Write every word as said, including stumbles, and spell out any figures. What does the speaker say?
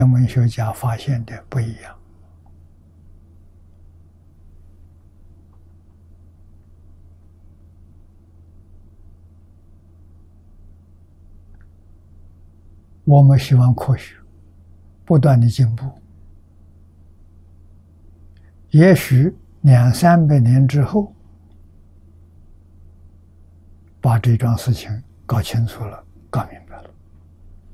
天文学家发现的不一样。我们希望科学不断的进步，也许两三百年之后，把这桩事情搞清楚了、搞明白。